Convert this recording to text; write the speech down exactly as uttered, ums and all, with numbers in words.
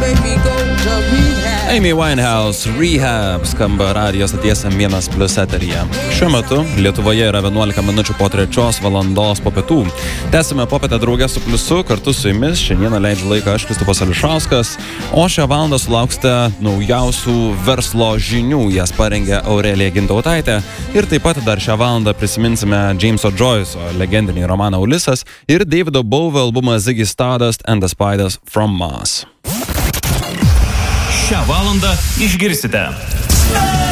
Amy Winehouse Rehab skamba radijos stoties M vienas plius eteryje. Šiuo metu Lietuvoje yra vienuolika minučių po trečios valandos po pietų. Tęsime popietę drauge su Pliusu, kartu su jumis. Šiandieną leidžiu laiką aš, Kristupas Ališauskas, o šią valandą sulauksite naujausių verslo žinių. Jas parengė Aurelija Gintautaitė. Ir taip pat dar šią valandą prisiminsime Jameso Joyce'o legendinį romaną Ulisas ir Davido Bowie albumą Ziggy Stardust and the Spiders from Mars. Šią valandą išgirsite.